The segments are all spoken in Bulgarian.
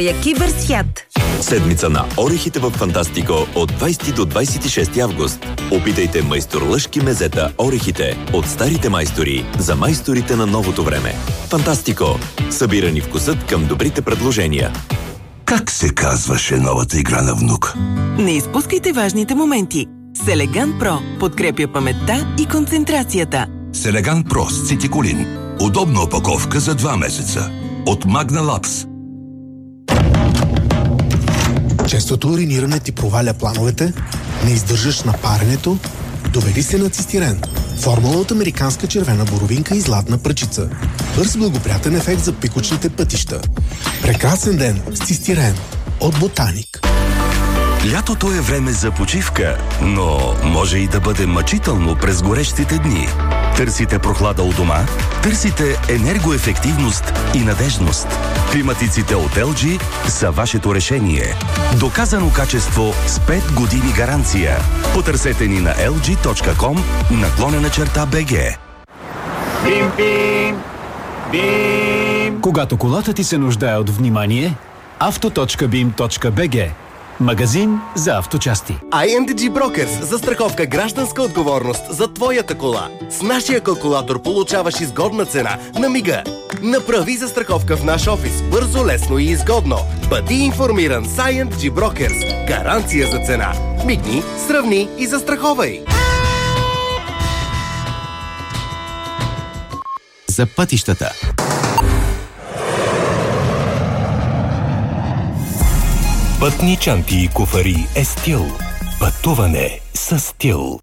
Киберсвят. Седмица на орехите в Фантастико от 20 до 26 август. Опитайте майсторлъшки мезета орехите от старите майстори за майсторите на новото време. Фантастико. Събирани вкусът към добрите предложения. Как се казваше новата игра на внук? Не изпускайте важните моменти. Селеган Про подкрепя паметта и концентрацията. Селеган Про с цитиколин. Удобна опаковка за 2 месеца. От Magna Labs. Честото уриниране ти проваля плановете, не издържаш на паренето, доведи се на цистирен. Формула от американска червена боровинка и златна пръчица. Бърз благоприятен ефект за пикочните пътища. Прекрасен ден с цистирен от Ботаник. Лятото е време за почивка, но може и да бъде мъчително през горещите дни. Търсите прохлада у дома? Търсите енергоефективност и надежност. Климатиците от LG са вашето решение. Доказано качество с 5 години гаранция. Потърсете ни на lg.com/BG. Бим, бим, бим. Когато колата ти се нуждае от внимание, auto.bim.bg. Магазин за авточасти. INDG Brokers. Застраховка гражданска отговорност за твоята кола. С нашия калкулатор получаваш изгодна цена на мига. Направи застраховка в наш офис. Бързо, лесно и изгодно. Бъди информиран с INDG Brokers. Гаранция за цена. Мигни, сравни и застраховай. За пътищата. Пътни чанти и куфари е стил. Пътуване с стил.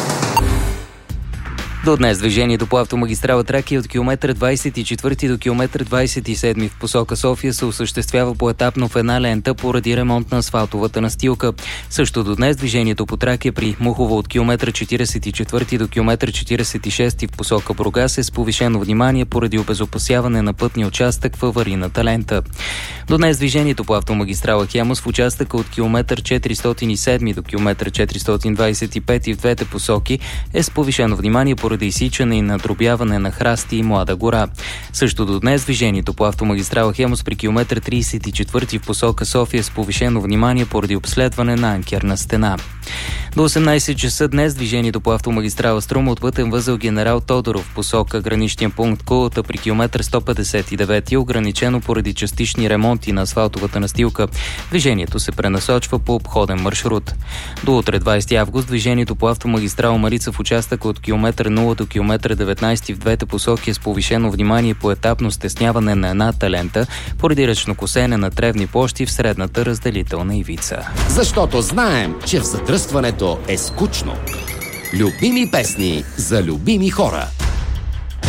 До днес движението по автомагистрала Тракия от километър 24 до километър 27 в посока София се осъществява поетапно в една лента поради ремонт на асфалтовата настилка. Също до днес движението по Тракия при Мухово от километър 44 до километър 46 в посока Бургас е с повишено внимание поради обезопасяване на пътния участък в аварийната лента. До днес движението по автомагистрала Хемус в участъка от километър 407 до километър 425 и в двете посоки е с повишено внимание поради изсичане и надробяване на храсти и млада гора. Също до днес движението по автомагистрала Хемус при километър 34 в посока София с повишено внимание поради обследване на анкерна стена. До 18 часа днес движението по автомагистрала Струма от пътен възел Генерал Тодоров в посока граничния пункт Кулата при километър 159 е ограничено поради частични ремонти на асфалтовата настилка. Движението се пренасочва по обходен маршрут. До утре 20 август движението по автомагистрала Марица в участъка от километър 0 до километър 19 в двете посоки е с повишено внимание по етапно стесняване на едната лента поради ръчно косене на тревни площи в средната разделителна ивица. Защото знаем, че в задръстването е скучно. Любими песни за любими хора.